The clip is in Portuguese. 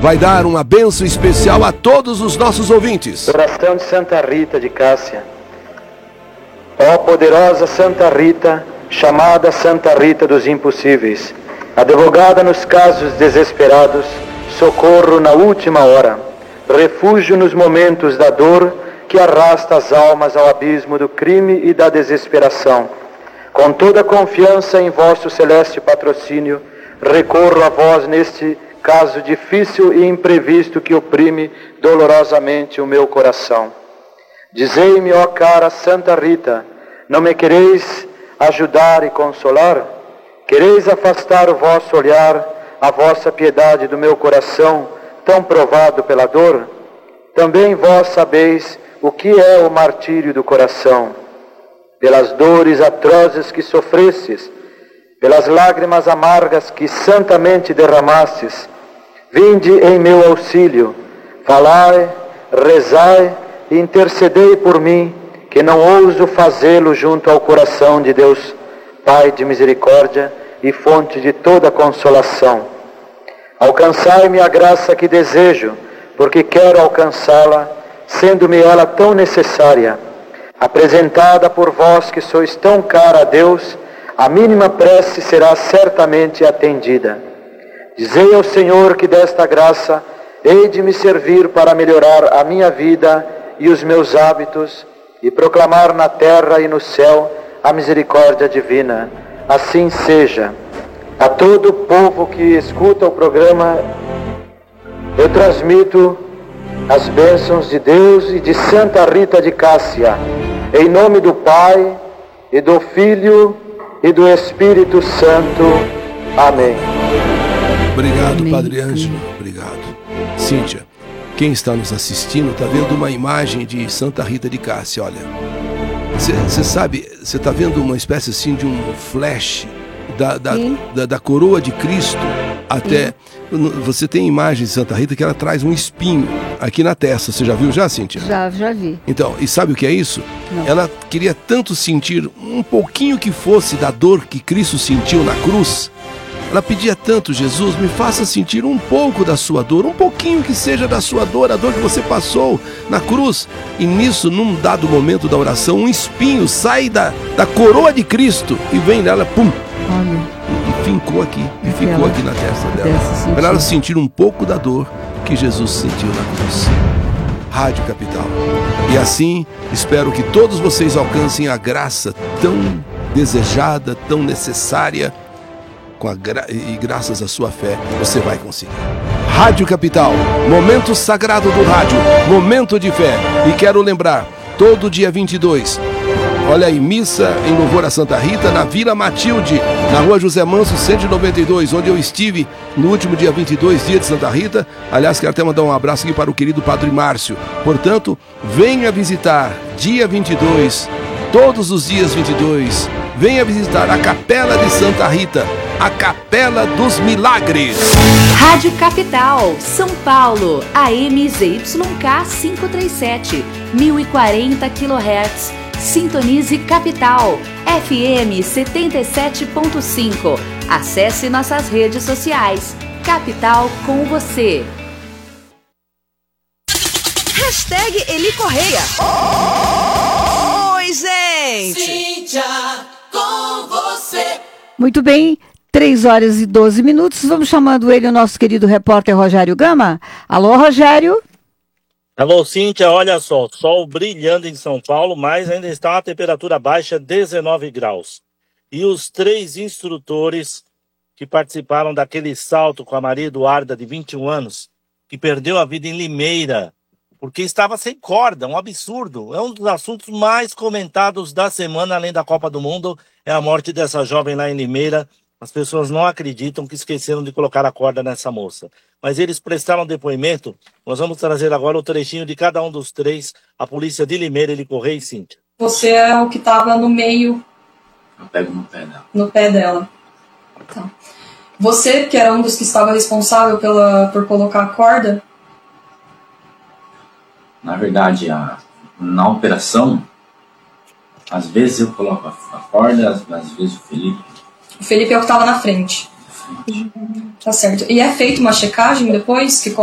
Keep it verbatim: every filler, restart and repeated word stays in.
vai dar uma bênção especial a todos os nossos ouvintes. Oração de Santa Rita de Cássia. Ó poderosa Santa Rita, chamada Santa Rita dos impossíveis, advogada nos casos desesperados, socorro na última hora, refúgio nos momentos da dor que arrasta as almas ao abismo do crime e da desesperação. Com toda a confiança em vosso celeste patrocínio, recorro a vós neste caso difícil e imprevisto que oprime dolorosamente o meu coração. Dizei-me, ó cara Santa Rita, não me quereis ajudar e consolar? Quereis afastar o vosso olhar, a vossa piedade do meu coração, tão provado pela dor? Também vós sabeis o que é o martírio do coração. Pelas dores atrozes que sofrestes, pelas lágrimas amargas que santamente derramastes, vinde em meu auxílio, falai, rezai e intercedei por mim, que não ouso fazê-lo junto ao coração de Deus, Pai de misericórdia e fonte de toda consolação. Alcançai-me a graça que desejo, porque quero alcançá-la, sendo-me ela tão necessária. Apresentada por vós que sois tão cara a Deus, a mínima prece será certamente atendida. Dizei ao Senhor que desta graça hei de me servir para melhorar a minha vida e os meus hábitos e proclamar na terra e no céu a misericórdia divina. Assim seja. A todo o povo que escuta o programa, eu transmito as bênçãos de Deus e de Santa Rita de Cássia, em nome do Pai, e do Filho, e do Espírito Santo. Amém. Obrigado, Amém. Padre Ângelo. Obrigado. Cíntia, quem está nos assistindo está vendo uma imagem de Santa Rita de Cássia, olha. Você sabe, você está vendo uma espécie assim de um flash da, da, da, da coroa de Cristo até... Você tem imagem de Santa Rita que ela traz um espinho aqui na testa. Você já viu já, Cíntia? Já, já vi. Então, e sabe o que é isso? Não. Ela queria tanto sentir um pouquinho que fosse da dor que Cristo sentiu na cruz. Ela pedia tanto, Jesus, me faça sentir um pouco da sua dor, um pouquinho que seja da sua dor, a dor que você passou na cruz. E nisso, num dado momento da oração, um espinho sai da, da coroa de Cristo e vem nela, pum! Olha. E fincou aqui, e ficou ela aqui na testa dela. Para ela sentir um pouco da dor que Jesus sentiu na cruz. Rádio Capital. E assim, espero que todos vocês alcancem a graça tão desejada, tão necessária, com a gra... e graças à sua fé, você vai conseguir. Rádio Capital, momento sagrado do rádio, momento de fé. E quero lembrar, todo dia vinte e dois, olha aí, missa em louvor a Santa Rita na Vila Matilde, na rua José Manso, cento e noventa e dois, onde eu estive no último dia vinte e dois, dia de Santa Rita. Aliás, quero até mandar um abraço aqui para o querido Padre Márcio. Portanto, venha visitar dia vinte e dois, todos os dias vinte e dois, venha visitar a Capela de Santa Rita, a Capela dos Milagres. Rádio Capital, São Paulo, A M Z Y K quinhentos e trinta e sete, mil e quarenta quilohertz. Sintonize Capital, F M setenta e sete ponto cinco. Acesse nossas redes sociais. Capital com você. Hashtag Eli Correia. Oi, gente! Cíntia, com você. Muito bem, três horas e doze minutos. Vamos chamando ele, o nosso querido repórter Rogério Gama. Alô, Rogério? Alô, Cíntia, olha só, sol brilhando em São Paulo, mas ainda está uma temperatura baixa, dezenove graus. E os três instrutores que participaram daquele salto com a Maria Eduarda, de vinte e um anos, que perdeu a vida em Limeira, porque estava sem corda, um absurdo. É um dos assuntos mais comentados da semana, além da Copa do Mundo, é a morte dessa jovem lá em Limeira. As pessoas não acreditam que esqueceram de colocar a corda nessa moça. Mas eles prestaram depoimento. Nós vamos trazer agora o trechinho de cada um dos três. A polícia de Limeira, Eli Correia e Cíntia. Você é o que estava no meio... Eu pego no pé dela. No pé dela. Tá. Você, que era um dos que estava responsável pela, por colocar a corda? Na verdade, a, na operação, às vezes eu coloco a, a corda, às, às vezes o Felipe. O Felipe é o que estava na frente. Tá certo. E é feita uma checagem depois que